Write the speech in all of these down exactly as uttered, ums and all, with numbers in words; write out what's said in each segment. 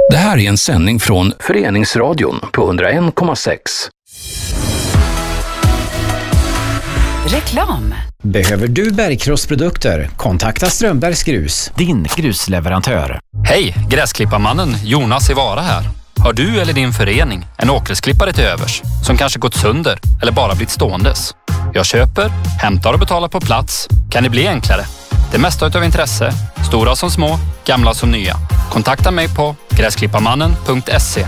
Det här är en sändning från Föreningsradion på hundra en komma sex. Reklam. Behöver du bergkrossprodukter? Kontakta Strömbergs Grus, din grusleverantör. Hej, gräsklipparmannen Jonas i Vara här. Har du eller din förening en åkersklippare till övers som kanske gått sönder eller bara blivit ståendes? Jag köper, hämtar och betalar på plats. Kan det bli enklare? Det mesta utav intresse, stora som små, gamla som nya. Kontakta mig på gräsklipparmannen punkt se.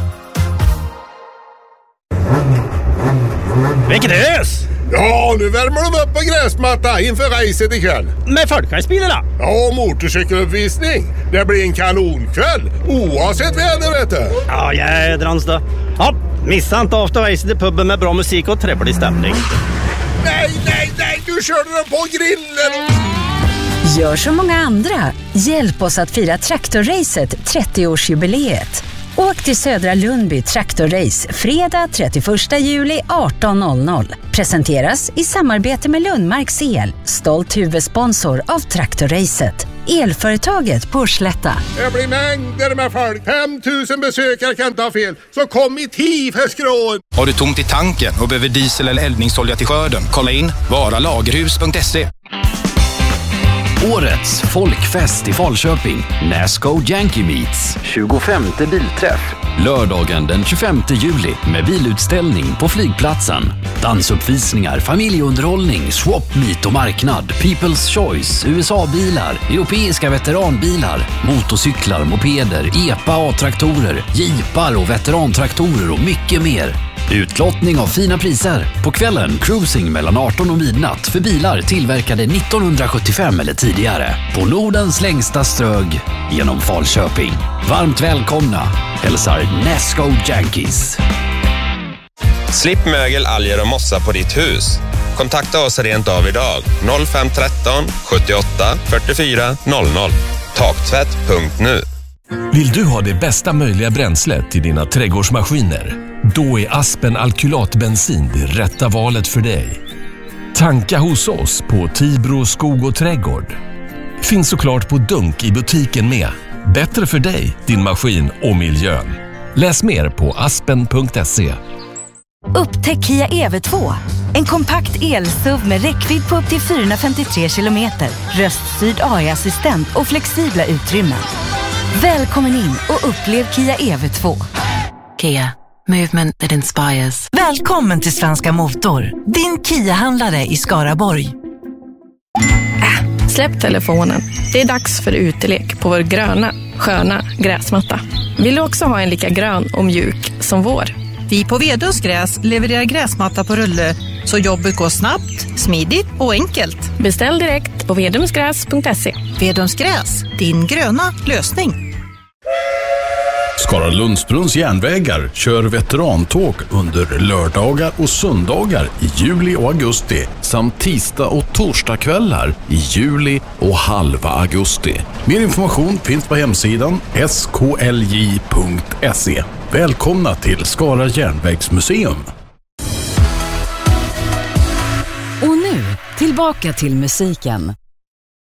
Vilket ös! Ja, nu värmer de upp på gräsmatta inför racet ikväll. Med folkracebilarna? Ja, motorcykeluppvisning. Det blir en kanonkväll, oavsett väder, vet du. Ja, jädrans då. Ja, missa inte afterracet i puben med bra musik och trevlig stämning. Nej, nej, nej, du körde den på grillen. Gör som många andra. Hjälp oss att fira Traktorracet trettioårsjubileet. Åk till Södra Lundby Traktorrace fredag trettioförsta juli arton noll noll. Presenteras i samarbete med Lundmarks El, stolt huvudsponsor av Traktorracet. Elföretaget på Slätta. Det blir mängder med folk. femtusen besökare kan inte ha fel. Så kom i tid för skrån. Har du tomt i tanken och behöver diesel eller eldningsolja till skörden? Kolla in vara lagerhus punkt se. Årets folkfest i Falköping. Nasco Yankee Meets. tjugofemte bilträff. Lördagen den tjugofemte juli med bilutställning på flygplatsen. Dansuppvisningar, familjeunderhållning, swap meet och marknad. People's Choice, U S A-bilar, europeiska veteranbilar, motorcyklar, mopeder, E P A A-traktorer, jeepar och veterantraktorer och mycket mer. Utlottning av fina priser. På kvällen cruising mellan arton och midnatt för bilar tillverkade nittonhundrasjuttiofem eller tidigare. På Nordens längsta strög genom Falköping. Varmt välkomna. Hälsar Nasco Yankees. Slipp mögel, alger och mossa på ditt hus. Kontakta oss rent av idag. noll fem ett tre sjuttioåtta fyrtiofyra noll noll. Taktvätt punkt nu. Vill du ha det bästa möjliga bränslet till dina trädgårdsmaskiner? Då är Aspen alkylatbensin det rätta valet för dig. Tanka hos oss på Tibro skog och trädgård. Finns såklart på dunk i butiken med. Bättre för dig, din maskin och miljön. Läs mer på aspen punkt se. Upptäck Kia E V två. En kompakt el-S U V med räckvidd på upp till fyrahundrafemtiotre kilometer. Röststyrd A I-assistent och flexibla utrymmen. Välkommen in och upplev Kia E V två. Kia. Movement that inspires. Välkommen till Svenska Motor. Din Kia-handlare i Skaraborg. Äh, släpp telefonen. Det är dags för utelek på vår gröna, sköna gräsmatta. Vill du också ha en lika grön och mjuk som vår? Vi på Vedums Gräs levererar gräsmatta på rulle så jobbet går snabbt, smidigt och enkelt. Beställ direkt på vedumsgräs punkt se. Vedums Gräs, din gröna lösning. Skara Lundsbrunns järnvägar kör veterantåg under lördagar och söndagar i juli och augusti samt tisdag och torsdagskvällar i juli och halva augusti. Mer information finns på hemsidan s k l j punkt se. Välkomna till Skara järnvägsmuseum. Och nu tillbaka till musiken.